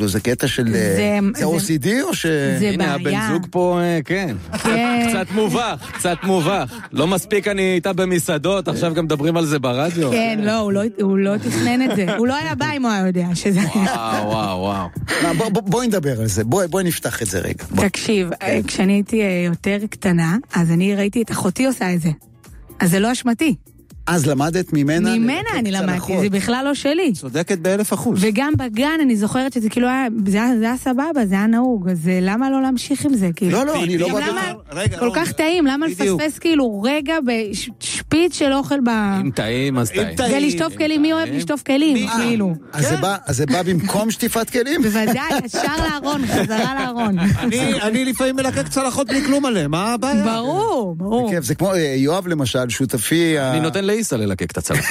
כאילו, זה קטע של... זה OCD או ש... זה הנה, בעיה. הבן זוג פה, כן. קצת מובך. לא מספיק אני איתה במסעדות, עכשיו גם מדברים על זה ברדיו. כן, לא, הוא לא תכנן את זה. הוא לא היה בא אם הוא היה יודע שזה... וואו. בואי נדבר על זה, בואי נפתח את זה רגע. תקשיב, כשאני הייתי יותר קטנה, אז אני ראיתי את אחותי עושה את זה. אז זה לא אשמתי. אז למדת ממנה? ממנה אני למדתי, זה בכלל לא שלי. צודקת ב1,000%. וגם בגן אני זוכרת שזה כאילו היה, זה היה סבבה, זה היה נהוג, אז למה לא להמשיך עם זה? לא, אני לא... כל כך טעים, למה לפספס כאילו רגע בשפיץ של אוכל ב... אם טעים, אז טעים. ולשטוף כלים, מי אוהב לשטוף כלים? כאילו. אז זה בא במקום שטיפת כלים? בוודאי, ישר לארון, חזרה לארון. אני לפעמים מלקק צלחות בלי כלום עליהם, מה הבעיה? ברור. זה כמו יואב למשל, שותפי... אני נותן לאיסה ללקק את הצלחת.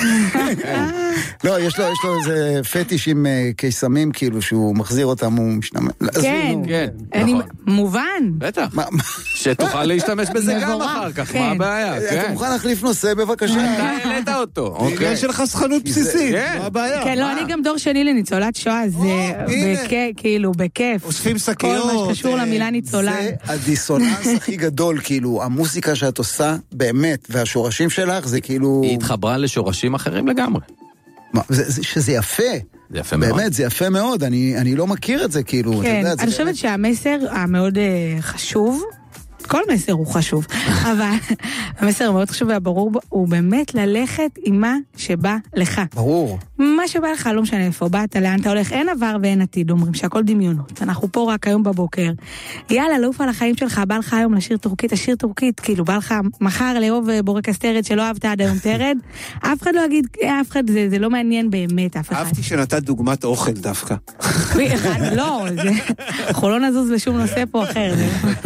לא, יש לו איזה פטיש עם קיסמים, כאילו, שהוא מחזיר אותם, הוא משתמש. כן, נכון. מובן. בטח. שתוכל להשתמש בזה גם אחר כך, מה הבעיה? אתה מוכן להחליף נושא, בבקשה? אתה העלית אותו. עניין של חסכנות בסיסית, מה הבעיה? כן, לא, אני גם דור שני לניצולת שואה, זה כאילו, בכיף. אוספים שקיות. כל מה שקשור למילה ניצולן. זה הדיסוננס הכי גדול, כאילו, המוסיקה שאת עושה, באמת, והשורשים שלך, זה כאילו... היא התחברה לשורשים אחרים לגמרי. שזה יפה. זה יפה מאוד. באמת, זה יפה מאוד, אני לא מכיר את זה, כאילו. כן, אני חושבת שהמסר המאוד חשוב, כל מסר הוא חשוב, אבל המסר המאוד חשוב והברור הוא באמת ללכת עם מה שבא לך. ברור. מה שבא לך, לא משנה איפה באת, לאן אתה הולך, אין עבר ואין עתיד, אומרים שהכל דמיונות. אנחנו פה רק היום בבוקר. יאללה, לעוף על החיים שלך, בא לך היום לשיר טורקית, השיר טורקית, כאילו בא לך מחר לאהוב בורקס תרד שלא אהבת עד היום תרד. אף אחד לא יגיד, אף אחד, זה לא מעניין באמת, אף אחד. אהבתי שנתת דוגמת אוכל דווקא. לא, אנחנו לא נזוז לשום נושא פה אחר.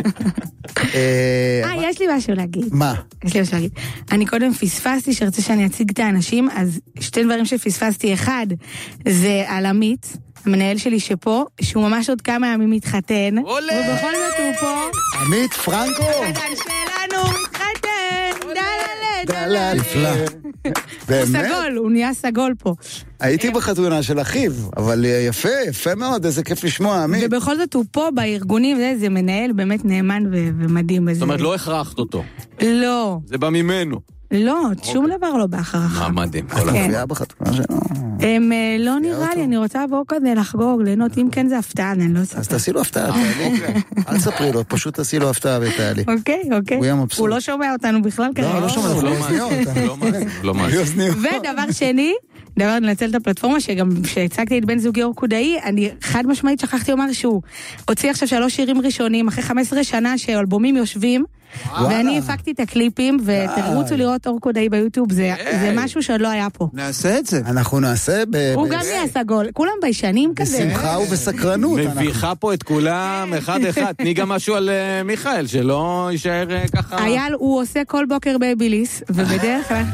יש לי משהו להגיד. מה? יש לי משהו להגיד. אני קודם פספסתי שרצה שאני אציג את האנשים, אז שתי דברים שפספסתי. אחד, זה על עמית, המנהל שלי שפה, שהוא ממש עוד כמה ימים מתחתן. ובכל זאת הוא פה. עמית פרנקו. שלנו מתחתן. דללה. נפלא. הוא סגול, הוא נהיה סגול פה. הייתי בחתונה של אחיו, אבל יפה מאוד, איזה כיף לשמוע, עמית. ובכל זאת הוא פה בארגונים, זה מנהל באמת נאמן ומדהים. זאת אומרת, לא הכרחת אותו. לא. זה בא ממנו. לא, שום דבר לא באחריך. מדהים. היה בחתונה שלו. לא נראה לי, אני רוצה לבוא כזה לחגוג, ליהנות, אם כן זה הפתעה, אני לא אספר. אז תעשי לו הפתעה, תעלי. אל תספרי לו, פשוט תעשי לו הפתעה ותעלי. אוקיי. הוא יהיה מבסוט. הוא לא שומע אותנו בכלל כרגע. לא שומע, לא מאזין. ודבר שני, דבר לנצל את הפלטפורמה, שגם כשהצגתי את בן זוגי אור קודאי, אני חד משמעית שכחתי לומר שהוא הוציא עכשיו 3 שירים ראשונים, אחרי 15 שנה שאלבומים יושבים, ואני הפקתי את הקליפים, ותרוצו לראות אור קודאי ביוטיוב, זה משהו שעוד לא היה פה. נעשה את זה. אנחנו נעשה הוא גם נהיה סגול, כולם ביישנים כזה. בשמחה ובסקרנות. מביכה פה את כולם אחד. תני גם משהו על מיכאל, שלא יישאר ככה. אייל, הוא עושה כל בוקר בייביליס, ובדרך כלל...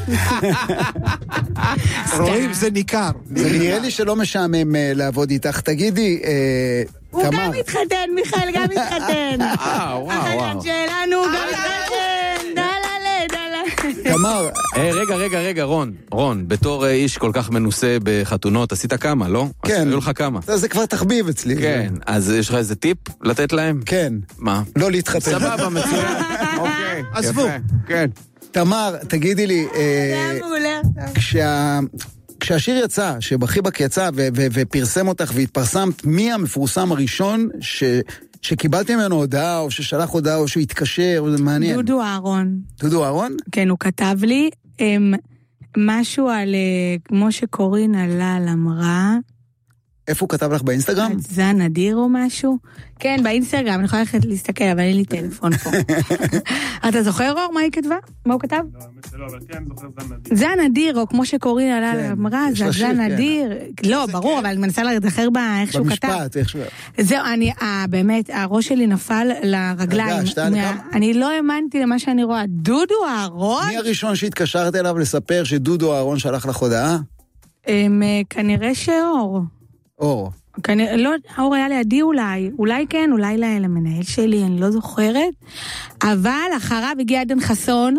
רואים, זה ניכר. זה נראה לי שלא משעמם לעבוד איתך. תגידי, הוא גם מתחתן, מיכאל גם מתחתן. החתן שלנו גם מתחתן. דלה. תמר. רגע, רון, בתור איש כל כך מנוסה בחתונות, עשית כמה, לא? כן. היו לך כמה. זה כבר תחביב אצלי. כן, אז יש לך איזה טיפ לתת להם? כן. מה? לא להתחתן. סבבה, מצוין. אוקיי. עזבו. כן. תמר, תגידי לי, כשהשיר יצא, שבחיבק יצא ופרסם אותך והתפרסמת, מי המפורסם הראשון שקיבלתם ממנו הודעה, או ששלח הודעה, או שהוא התקשר, זה מעניין. דודו אהרון. דודו אהרון? כן, הוא כתב לי משהו על, כמו שקורין הלל אמרה, איפה הוא כתב לך באינסטגרם? זה נדיר או משהו? כן, באינסטגרם, אני יכולה ללכת להסתכל, אבל אין לי טלפון פה. אתה זוכר, אור, מה היא כתבה? מה הוא כתב? לא, האמת שלא, אבל כן, זוכר זה נדיר. זה נדיר, או כמו שקורין עלה אמרה, זה נדיר. לא, ברור, אבל אני מנסה להיזכר בה איך שהוא כתב. במשפט, איך שהוא... זהו, באמת, הראש שלי נפל לרגליים. אני לא האמנתי למה שאני רואה. דודו אהרון? מי הראשון שהתקשרת אליו לספר שדודו אהרון שלח לך הודעה? כנראה שאור. אור. לא, אור היה לידי אולי כן, אולי למנהל שלי, אני לא זוכרת, אבל אחריו הגיע עדן חסון,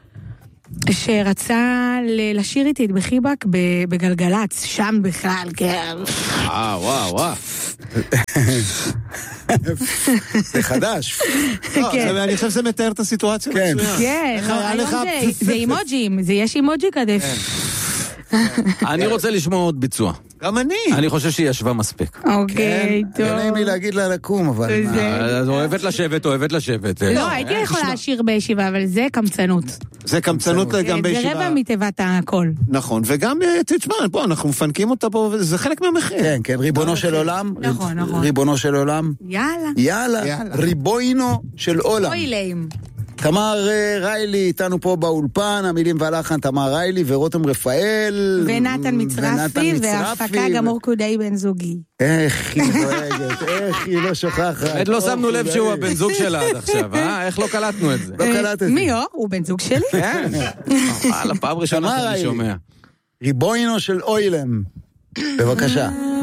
שרצה לשיר איתי את בחיבק בגלגלץ, שם בכלל, כן. וואו. זה חדש. אני חושב שזה מתאר את הסיטואציה. כן. כן, היום זה אימוג'ים, זה יש אימוג'י כזה. אני רוצה לשמוע עוד ביצוע. גם אני. אני חושב שהיא ישבה מספיק. אוקיי, טוב. אין לי להגיד לה לקום, אבל... אוהבת לשבת. לא, הייתי יכולה לשיר בישיבה, אבל זה קמצנות. זה קמצנות גם בישיבה. זה רבע מתיבת הכל. נכון, וגם, תשמע, פה אנחנו מפנקים אותה פה, וזה חלק מהמחיר. כן, כן, ריבונו של עולם. נכון. ריבונו של עולם. יאללה. ריבוינו של עולם. אוי להם. תמר ריילי איתנו פה באולפן, המילים והלחן תמר ריילי ורותם רפאל ונתן מצרפי והפקה גם אורקודי בן זוגי. איך היא דואגת, איך היא לא שוכחת. באמת לא שמנו לב שהוא הבן זוג שלה עד עכשיו, איך לא קלטנו את זה? לא קלטתי. מי הוא בן זוג שלי? כן, הפעם ראשונה שאני שומע. ריבוינו של אוילם, בבקשה.